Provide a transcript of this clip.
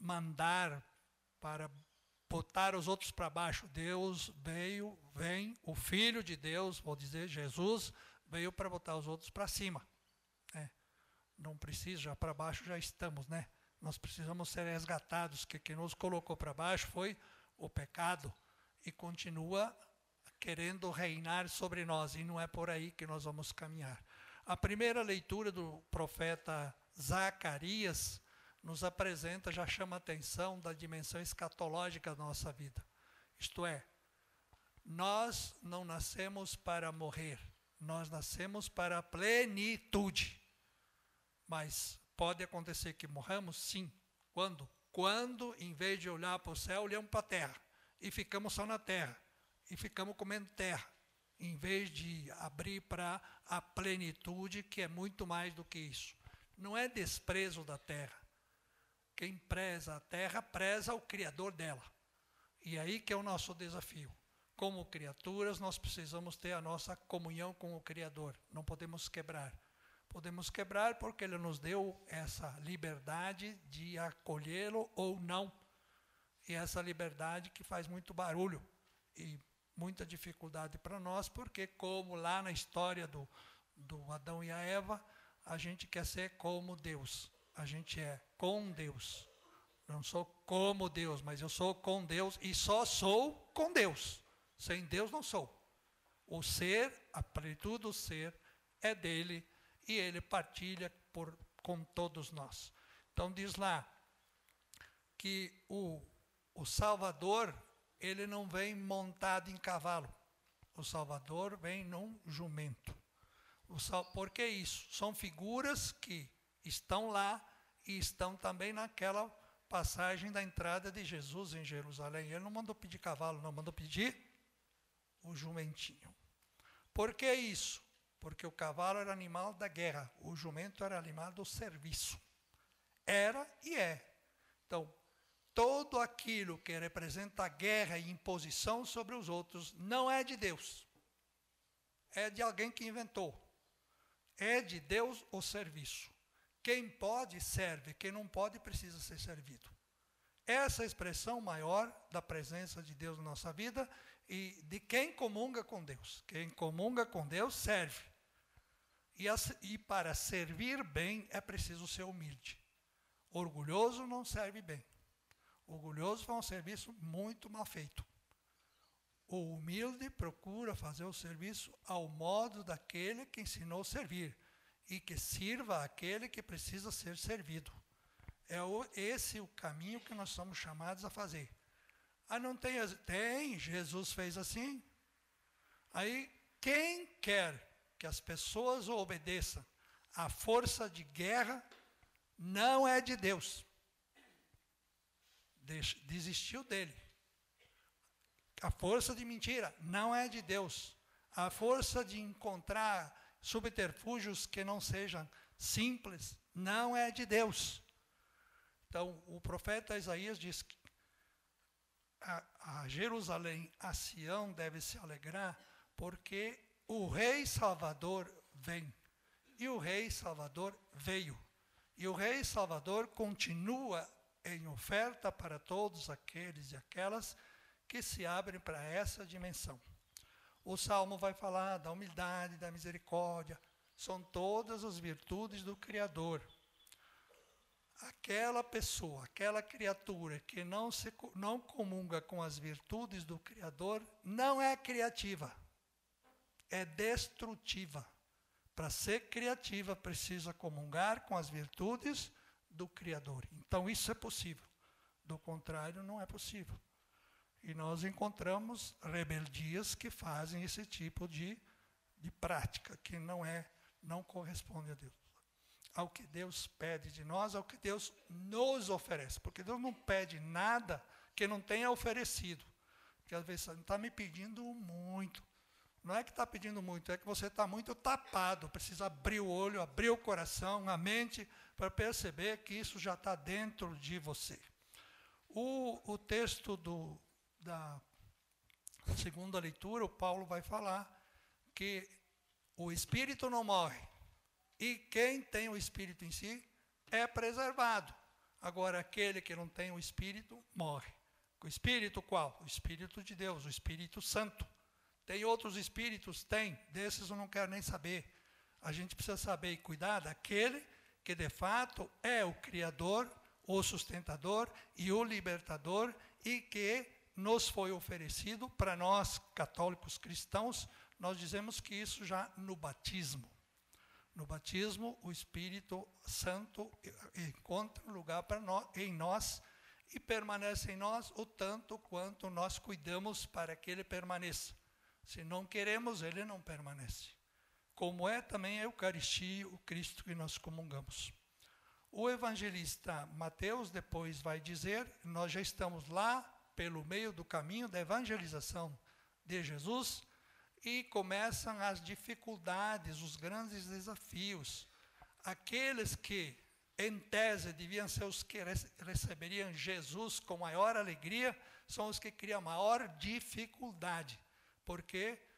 mandar para botar os outros para baixo. Deus vem, o Filho de Deus, vou dizer, Jesus, veio para botar os outros para cima. Não precisa, já para baixo já estamos, né? Nós precisamos ser resgatados, que quem nos colocou para baixo foi o pecado e continua querendo reinar sobre nós, e não é por aí que nós vamos caminhar. A primeira leitura do profeta Zacarias nos apresenta, já chama a atenção da dimensão escatológica da nossa vida. Isto é, nós não nascemos para morrer, nós nascemos para a plenitude. Mas pode acontecer que morramos? Sim. Quando? Quando, em vez de olhar para o céu, olhamos para a terra. E ficamos só na terra. E ficamos comendo terra. Em vez de abrir para a plenitude, que é muito mais do que isso. Não é desprezo da terra. Quem preza a terra, preza o Criador dela. E aí que é o nosso desafio. Como criaturas, nós precisamos ter a nossa comunhão com o Criador. Não podemos quebrar. Podemos quebrar porque Ele nos deu essa liberdade de acolhê-lo ou não. E essa liberdade que faz muito barulho e muita dificuldade para nós, porque como lá na história do Adão e a Eva, a gente quer ser como Deus. A gente é com Deus. Não sou como Deus, mas eu sou com Deus e só sou com Deus. Sem Deus não sou. O ser, a plenitude do ser, é dele. E Ele partilha com todos nós. Então diz lá que o Salvador, Ele não vem montado em cavalo. O Salvador vem num jumento. Por que isso? São figuras que estão lá e estão também naquela passagem da entrada de Jesus em Jerusalém. Ele não mandou pedir cavalo, não, mandou pedir o jumentinho. Por que isso? Porque o cavalo era animal da guerra, o jumento era animal do serviço. Era e é. Então, todo aquilo que representa a guerra e imposição sobre os outros não é de Deus. É de alguém que inventou. É de Deus o serviço. Quem pode, serve. Quem não pode, precisa ser servido. Essa é a expressão maior da presença de Deus na nossa vida e de quem comunga com Deus. Quem comunga com Deus serve. E para servir bem é preciso ser humilde. Orgulhoso não serve bem. Orgulhoso faz um serviço muito mal feito. O humilde procura fazer o serviço ao modo daquele que ensinou a servir e que sirva àquele que precisa ser servido. Esse é o caminho que nós somos chamados a fazer. Não tem? Tem, Jesus fez assim. Aí, quem quer que as pessoas o obedeçam, a força de guerra não é de Deus. Desistiu dele. A força de mentira não é de Deus. A força de encontrar subterfúgios que não sejam simples não é de Deus. Então, o profeta Isaías diz que a Jerusalém, a Sião, deve se alegrar, porque o Rei Salvador vem. E o Rei Salvador veio. E o Rei Salvador continua em oferta para todos aqueles e aquelas que se abrem para essa dimensão. O Salmo vai falar da humildade, da misericórdia. São todas as virtudes do Criador. Aquela pessoa, aquela criatura que não comunga com as virtudes do Criador, não é criativa, é destrutiva. Para ser criativa, precisa comungar com as virtudes do Criador. Então, isso é possível. Do contrário, não é possível. E nós encontramos rebeldias que fazem esse tipo de prática, que não corresponde a Deus. Ao que Deus pede de nós, ao que Deus nos oferece. Porque Deus não pede nada que não tenha oferecido. Porque às vezes você está me pedindo muito. Não é que está pedindo muito, é que você está muito tapado. Precisa abrir o olho, abrir o coração, a mente, para perceber que isso já está dentro de você. O texto da segunda leitura, o Paulo vai falar que o Espírito não morre. E quem tem o Espírito em si é preservado. Agora, aquele que não tem o Espírito, morre. O Espírito qual? O Espírito de Deus, o Espírito Santo. Tem outros espíritos? Tem. Desses eu não quero nem saber. A gente precisa saber e cuidar daquele que de fato é o Criador, o sustentador e o libertador, e que nos foi oferecido para nós, católicos cristãos. Nós dizemos que isso já no batismo. No batismo, o Espírito Santo encontra um lugar em nós e permanece em nós o tanto quanto nós cuidamos para que ele permaneça. Se não queremos, ele não permanece. Como é também a Eucaristia, o Cristo que nós comungamos. O evangelista Mateus depois vai dizer, nós já estamos lá pelo meio do caminho da evangelização de Jesus, e começam as dificuldades, os grandes desafios. Aqueles que, em tese, deviam ser os que receberiam Jesus com maior alegria, são os que criam maior dificuldade. Por quê?